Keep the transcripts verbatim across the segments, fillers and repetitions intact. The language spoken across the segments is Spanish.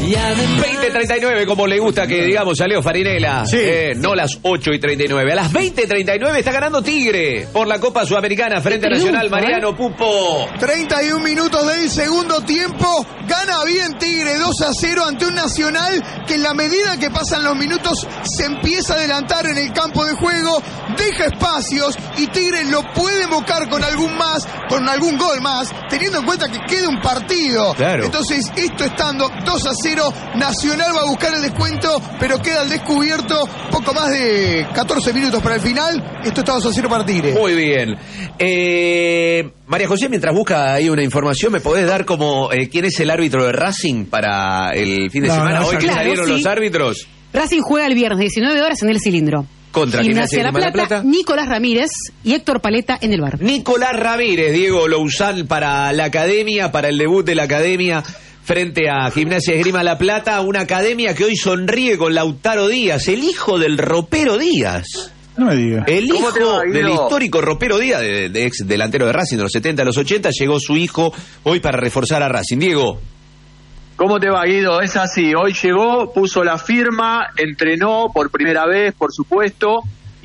veinte treinta y nueve, como le gusta que digamos a Leo Farinella. Sí. Eh, no las ocho y treinta y nueve. A las veinte treinta y nueve está ganando Tigre por la Copa Sudamericana frente a Nacional. Mariano Pupo. treinta y un minutos del segundo tiempo. Gana bien Tigre dos a cero ante un Nacional que en la medida que pasan los minutos se empieza a adelantar en el campo de juego, deja espacios y Tigre lo puede invocar con algún más, con algún gol más, teniendo en cuenta que queda un partido. Claro. Entonces, esto estando dos a cero, Nacional va a buscar el descuento, pero queda al descubierto poco más de catorce minutos para el final. Esto está dos a cero para Tigre. Muy bien. Eh, María José, mientras busca ahí una información, ¿me podés dar como eh, quién es el árbitro de Racing para el fin de No, semana? no, Hoy que claro, salieron sí. los árbitros. Racing juega el viernes diecinueve horas en el Cilindro. Contra Gimnasia de La Grima La Plata, Plata. Nicolás Ramírez y Héctor Paleta en el bar. Nicolás Ramírez, Diego Lousán para la academia, para el debut de la academia frente a Gimnasia de Grima La Plata, una academia que hoy sonríe con Lautaro Díaz, el hijo del ropero Díaz. No me diga. El ¿Cómo te hijo va, Guido? del histórico ropero Díaz, de, de ex delantero de Racing de los setenta a los ochenta, llegó su hijo hoy para reforzar a Racing. Diego. ¿Cómo te va, Guido? Es así, hoy llegó, puso la firma, entrenó por primera vez, por supuesto,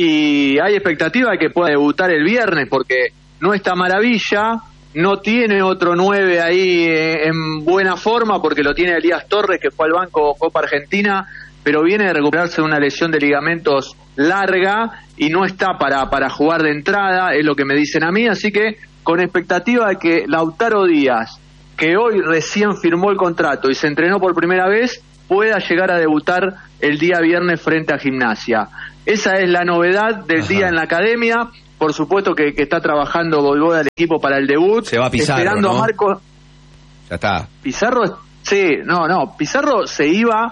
y hay expectativa de que pueda debutar el viernes, porque no está Maravilla, no tiene otro nueve ahí eh, en buena forma, porque lo tiene Elías Torres, que fue al banco Copa Argentina, pero viene de recuperarse de una lesión de ligamentos larga y no está para, para jugar de entrada, es lo que me dicen a mí, así que con expectativa de que Lautaro Díaz, que hoy recién firmó el contrato y se entrenó por primera vez, pueda llegar a debutar el día viernes frente a Gimnasia. Esa es la novedad del Ajá. día en la academia. Por supuesto que, que está trabajando Boivoda el equipo para el debut. Se va Pizarro, esperando ¿no? a Marco. Ya está. Pizarro, sí, no, no. Pizarro se iba.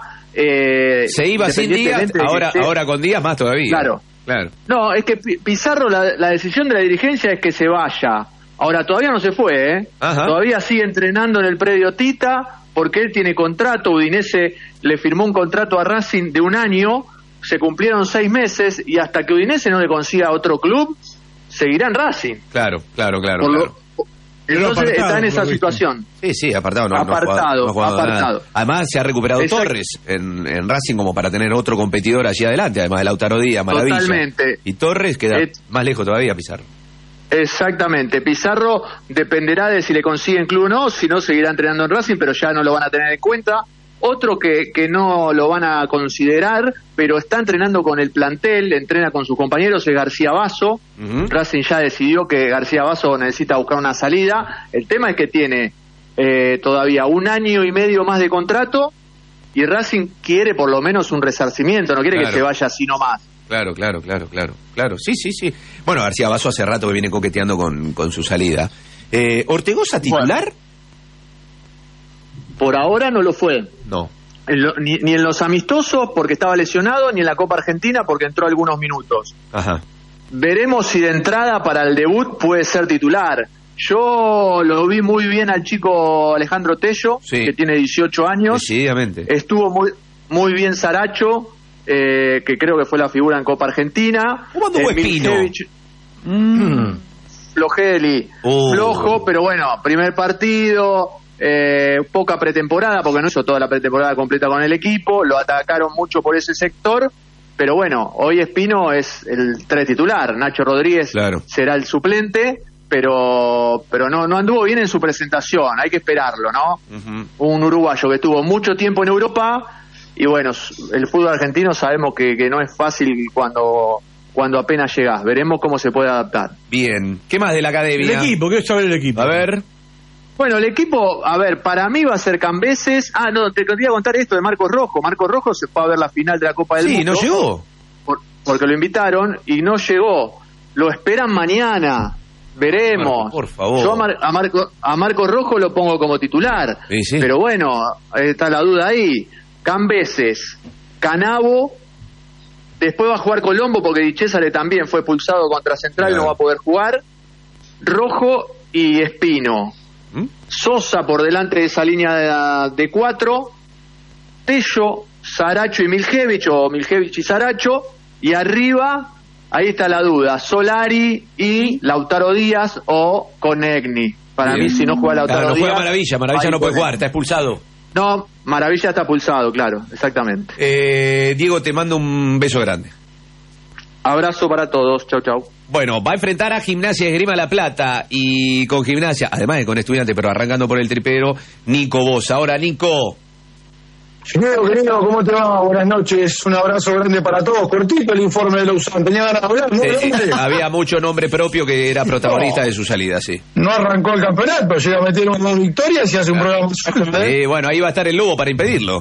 Eh, Se iba sin Díaz, independientemente de que ahora, esté- ahora con Díaz más todavía. Claro. Claro. No, es que Pi- Pizarro, la, la decisión de la dirigencia es que se vaya. Ahora, todavía no se fue, ¿eh? Ajá. Todavía sigue entrenando en el predio Tita, porque él tiene contrato. Udinese le firmó un contrato a Racing de un año, se cumplieron seis meses, y hasta que Udinese no le consiga otro club, seguirá en Racing. Claro, claro, claro. Por lo- claro. entonces apartado, está en por esa lo visto. situación. Sí, sí, apartado. No, no ha Apartado, jugado- no ha jugado nada. apartado. Además, se ha recuperado Exacto. Torres en, en Racing como para tener otro competidor allí adelante, además de Lautaro Díaz, Maravilla. Totalmente. Y Torres queda Et- más lejos todavía, Pizarro. Exactamente, Pizarro dependerá de si le consiguen club o no, si no seguirá entrenando en Racing, pero ya no lo van a tener en cuenta. Otro que, que no lo van a considerar, pero está entrenando con el plantel, entrena con sus compañeros, es García Basso. Ujú. Racing ya decidió que García Basso necesita buscar una salida. El tema es que tiene eh, todavía un año y medio más de contrato y Racing quiere por lo menos un resarcimiento, no quiere Claro. que se vaya así nomás. Claro, claro, claro, claro, claro. Sí, sí, sí. Bueno, García Basso hace rato que viene coqueteando con, con su salida. Eh, ¿Ortegoza titular? Por ahora no lo fue. No. En lo- ni, ni en los amistosos porque estaba lesionado, ni en la Copa Argentina porque entró algunos minutos. Ajá. Veremos si de entrada para el debut puede ser titular. Yo lo vi muy bien al chico Alejandro Tello, Sí. que tiene dieciocho años. Decididamente. Estuvo muy muy bien Saracho, eh, que creo que fue la figura en Copa Argentina. ¿Cómo anduvo Espino? Miljevich, Mm. Flojeli, Oh. flojo, pero bueno, primer partido, eh, poca pretemporada, porque no hizo toda la pretemporada completa con el equipo, lo atacaron mucho por ese sector, pero bueno, hoy Espino es el tres titular, Nacho Rodríguez Claro. será el suplente, pero pero no no anduvo bien en su presentación, hay que esperarlo, ¿no? Ujú. Un uruguayo que estuvo mucho tiempo en Europa, y bueno, el fútbol argentino sabemos que, que no es fácil cuando cuando apenas llegás, veremos cómo se puede adaptar. Bien. ¿Qué más de la El academia? equipo, quiero saber el equipo. A ver. Bueno, el equipo, a ver, para mí va a ser Cambeses. Ah, no, te quería contar esto de Marcos Rojo. Marcos Rojo se fue a ver la final de la Copa del Sí, Mundo. no llegó. por- porque lo invitaron y no llegó. Lo esperan mañana. Veremos. Marco, por favor. Yo a, Mar- a Marco a Marco Rojo lo pongo como titular. Sí, sí. Pero bueno, está la duda ahí. Cambeses, Canavo. Después va a jugar Colombo porque Di Cesare también fue expulsado contra Central, Claro. no va a poder jugar. Rojo y Espino. ¿Mm? Sosa por delante de esa línea de, de cuatro, Tello, Saracho y Miljevich, o Miljevich y Saracho, y arriba, ahí está la duda, Solari y Lautaro Díaz o Conegni. Para Bien. mí, si no juega Lautaro Claro, no Díaz... juega Maravilla, Maravilla ahí no puede Conegni. jugar, está expulsado. No, Maravilla está pulsado, claro, exactamente. Eh, Diego, te mando un beso grande. Abrazo para todos, chau chau. Bueno, va a enfrentar a Gimnasia Esgrima La Plata y con Gimnasia, además de con Estudiantes, pero arrancando por el tripero, Nico Bosa. Ahora, Nico. Querido, querido, ¿cómo te va? Buenas noches, un abrazo grande para todos. Cortito el informe de Lausanne, tenía ganas de hablar, ¿no? Sí, había mucho nombre propio que era protagonista no. de su salida, sí. No arrancó el campeonato, llega a meter unas victorias y hace un programa solo, ¿eh? Eh, bueno, ahí va a estar el Lobo para impedirlo.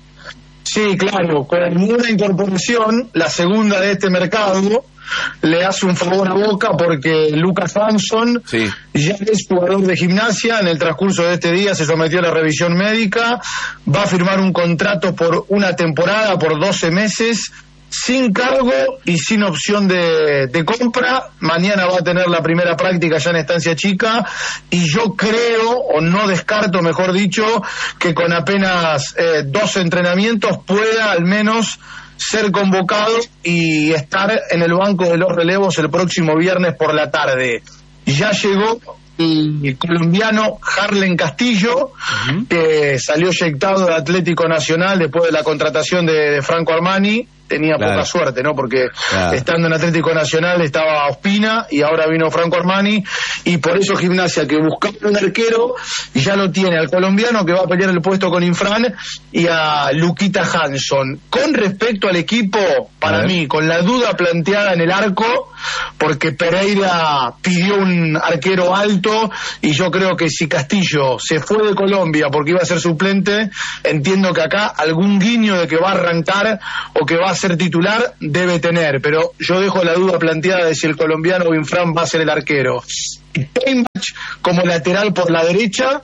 Sí, claro, con una incorporación, la segunda de este mercado, le hace un favor a Boca porque Lucas Hanson sí. ya es jugador de Gimnasia. En el transcurso de este día se sometió a la revisión médica, va a firmar un contrato por una temporada, por doce meses, sin cargo y sin opción de, de compra. Mañana va a tener la primera práctica ya en Estancia Chica y yo creo, o no descarto mejor dicho, que con apenas eh, dos entrenamientos pueda al menos ser convocado y estar en el banco de los relevos el próximo viernes por la tarde. Ya llegó el colombiano Harlen Castillo, uh-huh. que salió eyectado de Atlético Nacional después de la contratación de, de Franco Armani. Tenía claro. poca suerte, ¿no? Porque claro. estando en Atlético Nacional estaba Ospina y ahora vino Franco Armani, y por eso Gimnasia, que buscaba un arquero, y ya lo tiene al colombiano que va a pelear el puesto con Infran y a Luquita Hanson. Con respecto al equipo, para mí, con la duda planteada en el arco, porque Pereira pidió un arquero alto y yo creo que si Castillo se fue de Colombia porque iba a ser suplente, entiendo que acá algún guiño de que va a arrancar o que va a ser titular debe tener, pero yo dejo la duda planteada de si el colombiano Infran va a ser el arquero. Steinbach como lateral por la derecha,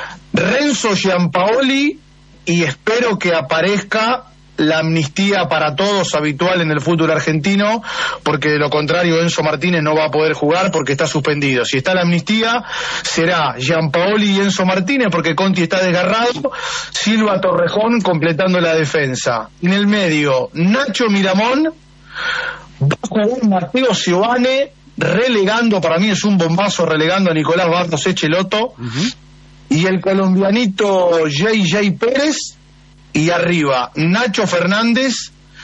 Renzo Giampaoli, y espero que aparezca la amnistía para todos habitual en el fútbol argentino, porque de lo contrario Enzo Martínez no va a poder jugar porque está suspendido. Si está la amnistía, será Giampaoli y Enzo Martínez porque Conti está desgarrado, Silva Torrejón completando la defensa. En el medio, Nacho Miramón, va a jugar Mateo Giovane, relegando, para mí es un bombazo, relegando a Nicolás Barros Echeloto, uh-huh. y el colombianito J J Pérez. Y arriba, Nacho Fernández,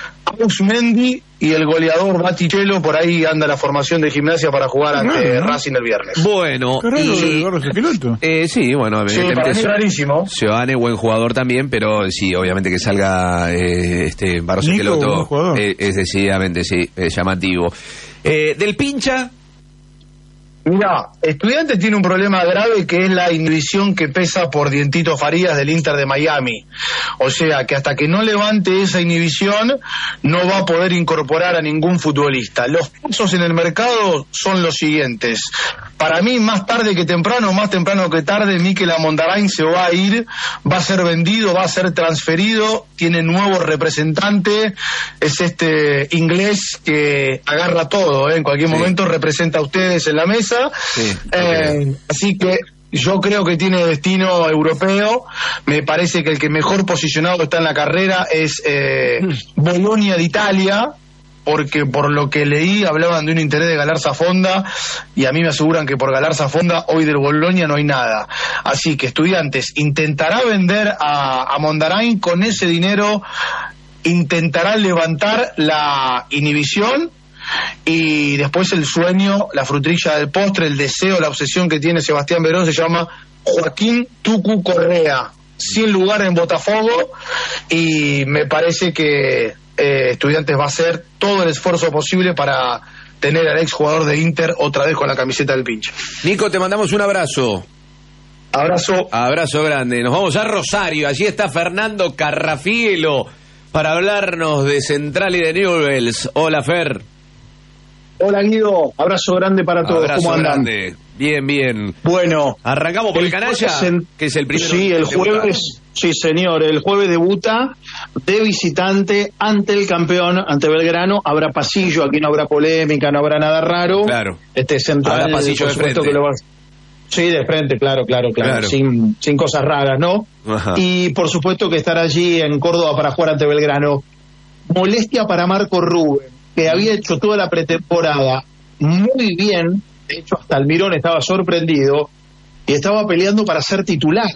Ausmendi y el goleador Baticello. Por ahí anda la formación de Gimnasia para jugar ante ¿no? Racing el viernes. Bueno, y, eh, sí, bueno, sí, para mí rarísimo. Giovane, buen jugador también, pero sí, obviamente que salga eh, este Barros Esqueloto, eh, es decididamente, sí, es llamativo. Eh, del Pincha. Mira, Estudiantes tiene un problema grave que es la inhibición que pesa por Dientito Farías del Inter de Miami. O sea, que hasta que no levante esa inhibición no va a poder incorporar a ningún futbolista. Los pasos en el mercado son los siguientes. Para mí, más tarde que temprano, más temprano que tarde, Mikel Amondarain se va a ir, va a ser vendido, va a ser transferido, tiene nuevo representante, es este inglés que agarra todo, ¿eh? En cualquier sí. momento representa a ustedes en la mesa, sí, okay. eh, así que yo creo que tiene destino europeo. Me parece que el que mejor posicionado está en la carrera es eh, Bologna de Italia, porque por lo que leí hablaban de un interés de Galarza Fonda y a mí me aseguran que por Galarza Fonda hoy del Bologna no hay nada. Así que Estudiantes intentará vender a, a Mondarain, con ese dinero intentará levantar la inhibición y después el sueño, la frutrilla del postre, el deseo, la obsesión que tiene Sebastián Verón se llama Joaquín Tucu Correa, sin lugar en Botafogo, y me parece que Eh, Estudiantes va a hacer todo el esfuerzo posible para tener al ex jugador de Inter otra vez con la camiseta del Pincha. Nico, te mandamos un abrazo. Abrazo. Abrazo grande. Nos vamos a Rosario. Allí está Fernando Carrafielo para hablarnos de Central y de Newell's. Hola, Fer. Hola, Guido. Abrazo grande para todos. Abrazo ¿Cómo andan? Grande. Bien, bien. Bueno. Arrancamos por el, el Canalla, en... que es el primero. Sí, el jueves... Sí, señor, el jueves debuta de visitante ante el campeón, ante Belgrano. Habrá pasillo, aquí no habrá polémica, no habrá nada raro. Claro. Este Central, habrá pasillo de frente. Que lo va... Sí, de frente, claro, claro, claro, claro. Sin, sin cosas raras, ¿no? Ajá. Y por supuesto que estará allí en Córdoba para jugar ante Belgrano. Molestia para Marco Rubén, que había hecho toda la pretemporada muy bien. De hecho, hasta Almirón estaba sorprendido y estaba peleando para ser titular.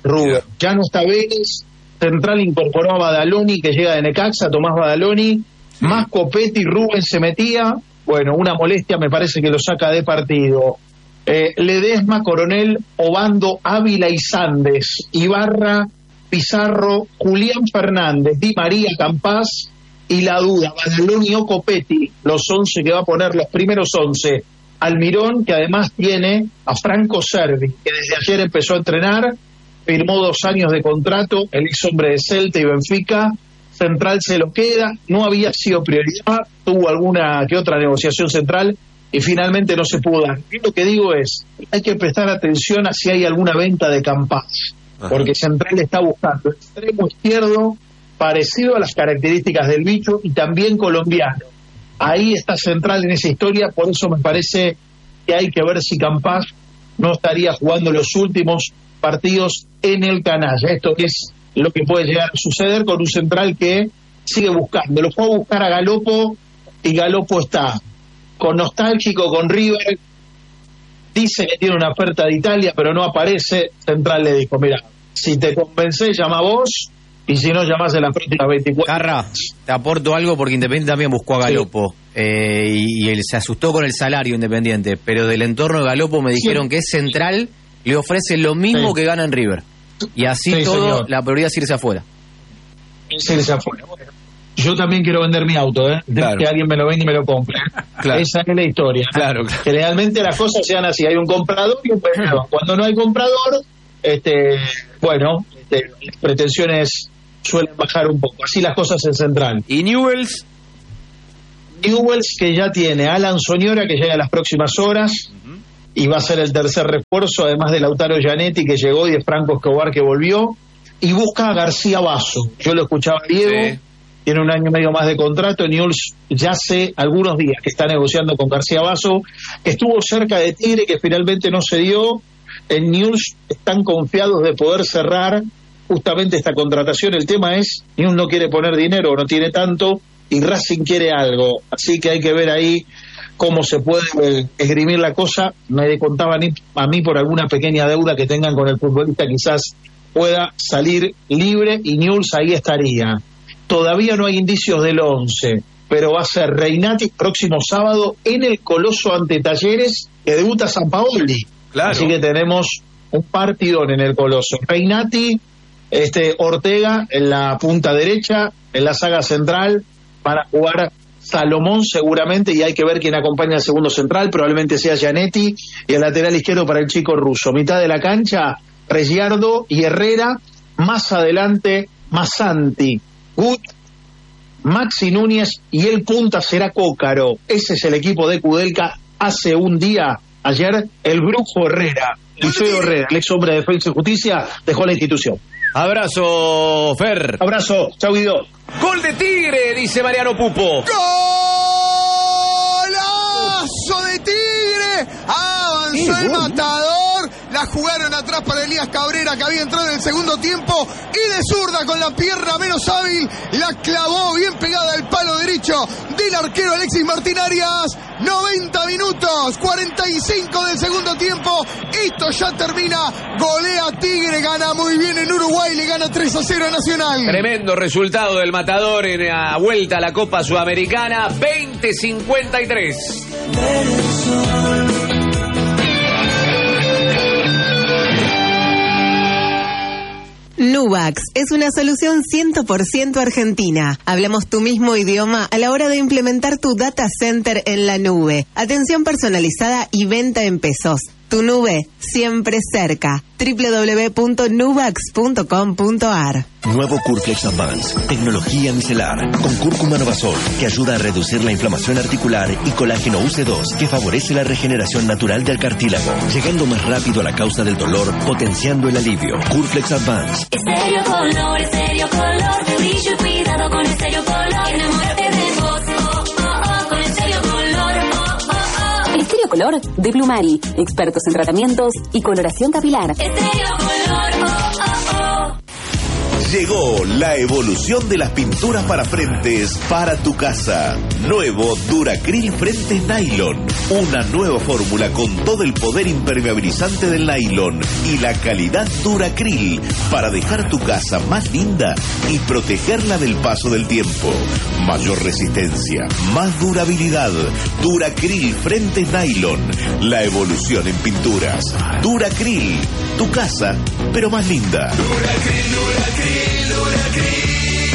Rubén. Ya no está Vélez, Central incorporó a Badaloni, que llega de Necaxa, Tomás Badaloni, más Copetti, Rubén se metía, bueno, una molestia, me parece que lo saca de partido. Eh, Ledesma, Coronel, Obando, Ávila y Sandes, Ibarra, Pizarro, Julián Fernández, Di María, Campás y la duda, Badaloni o Copetti, los once que va a poner, los primeros once. Almirón, que además tiene a Franco Cervi, que desde ayer empezó a entrenar, firmó dos años de contrato, el ex hombre de Celta y Benfica. Central se lo queda, no había sido prioridad, tuvo alguna que otra negociación Central y finalmente no se pudo dar. Y lo que digo es, hay que prestar atención a si hay alguna venta de Campás, porque Central está buscando extremo izquierdo parecido a las características del bicho y también colombiano. Ahí está Central en esa historia, por eso me parece que hay que ver si Campás no estaría jugando los últimos partidos en el canalla. Esto es lo que puede llegar a suceder con un Central que sigue buscando. Lo fue a buscar a Galopo y Galopo está con nostálgico con River, dice que tiene una oferta de Italia pero no aparece. Central le dijo, mira, si te convencé llama vos y si no llamás en las próximas veinticuatro. Carra, te aporto algo porque Independiente también buscó a Galopo, sí. eh, y, y él se asustó con el salario Independiente, pero del entorno de Galopo me dijeron sí. que es Central, le ofrece lo mismo sí. que gana en River. Y así sí, todo, señor. La prioridad es irse afuera. Es irse afuera. Bueno, yo también quiero vender mi auto, ¿eh? Claro. Que alguien me lo venda y me lo compre. Claro. Esa es la historia. Claro, claro. Generalmente las cosas se dan así, hay un comprador y un vendedor. Cuando no hay comprador, este, bueno, este, las pretensiones suelen bajar un poco. Así las cosas en Central. ¿Y Newells? Newells, que ya tiene a Alan Soñora, que llega en las próximas horas. Uh-huh. Y va a ser el tercer refuerzo, además de Lautaro Gianetti, que llegó, y de Franco Escobar, que volvió, y busca a García Basso. Yo lo escuchaba a Diego, sí. Tiene un año y medio más de contrato. Newell's ya hace algunos días que está negociando con García Basso, que estuvo cerca de Tigre, que finalmente no se dio. En Newell's están confiados de poder cerrar justamente esta contratación. El tema es, Newell's no quiere poner dinero, no tiene tanto, y Racing quiere algo, así que hay que ver ahí cómo se puede esgrimir la cosa. Me contaban a mí por alguna pequeña deuda que tengan con el futbolista, quizás pueda salir libre y Newell's ahí estaría. Todavía no hay indicios del once, pero va a ser Reinati próximo sábado en el Coloso ante Talleres, que debuta Sampaoli. Claro. Así que tenemos un partidón en el Coloso. Reinati, este, Ortega en la punta derecha, en la saga central, para jugar Salomón seguramente, y hay que ver quién acompaña al segundo central, probablemente sea Gianetti, y el lateral izquierdo para el chico ruso. Mitad de la cancha, Reggiardo y Herrera, más adelante Massanti, Gut, Maxi Núñez, y el punta será Cócaro. Ese es el equipo de Kudelka. Hace un día, ayer, el Brujo Herrera, Liceo Herrera, el ex hombre de Defensa y Justicia, dejó la institución. Abrazo, Fer. Abrazo, chau Guido. Gol de Tigre, dice Mariano Pupo. ¡Golazo de Tigre! Avanzó el matador. La jugaron atrás para Elías Cabrera, que había entrado en el segundo tiempo, y de zurda con la pierna menos hábil la clavó bien pegada al palo derecho del arquero Alexis Martín Arias. noventa minutos, cuarenta y cinco del segundo tiempo. Esto ya termina. Golea Tigre, gana muy bien en Uruguay, le gana tres a cero a Nacional. Tremendo resultado del matador en la vuelta a la Copa Sudamericana. veinte cincuenta y tres. Nubax es una solución cien por ciento argentina. Hablamos tu mismo idioma a la hora de implementar tu data center en la nube. Atención personalizada y venta en pesos. Tu nube siempre cerca. doble u doble u doble u punto nubax punto com punto a r. Nuevo Curflex Advance, tecnología micelar, con cúrcuma novasol, que ayuda a reducir la inflamación articular, y colágeno U C dos, que favorece la regeneración natural del cartílago, llegando más rápido a la causa del dolor, potenciando el alivio. Curflex Advance. Estéreo Color, Estéreo Color, brillo y cuidado con Estéreo Color, enamórate de vos, oh, oh, oh, con Estéreo Color, oh, oh, oh. Estéreo Color de Plumari, expertos en tratamientos y coloración capilar. Estéreo Color, oh, oh, oh. Llegó la evolución de las pinturas para frentes para tu casa. Nuevo Duracril Frentes Nylon. Una nueva fórmula con todo el poder impermeabilizante del nylon y la calidad Duracril para dejar tu casa más linda y protegerla del paso del tiempo. Mayor resistencia, más durabilidad. Duracril Frentes Nylon. La evolución en pinturas. Duracril. Tu casa, pero más linda. Duracril, Duracril, Duracril.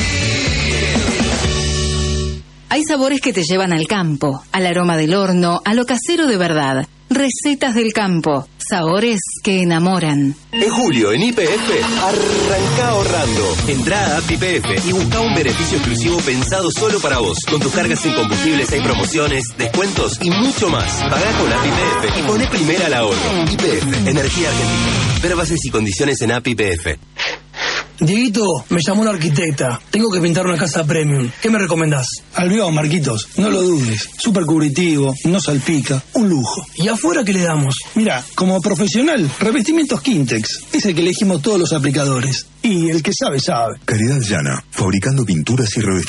Hay sabores que te llevan al campo, al aroma del horno, a lo casero de verdad. Recetas del campo, sabores que enamoran. En julio, en Y P F, arranca ahorrando. Entrá a App Y P F y busca un beneficio exclusivo pensado solo para vos. Con tus cargas en combustibles hay promociones, descuentos y mucho más. Pagá con App Y P F y poné primera al ahorro. Y P F, Energía Argentina. Ver bases y condiciones en App Y P F. Dieguito, me llamó una arquitecta. Tengo que pintar una casa premium. ¿Qué me recomendás? Albión, Marquitos. No lo dudes. Súper cubritivo, no salpica. Un lujo. ¿Y afuera qué le damos? Mira, como profesional, revestimientos Quintex. Es el que elegimos todos los aplicadores. Y el que sabe, sabe. Caridad Llana, fabricando pinturas y revestimientos.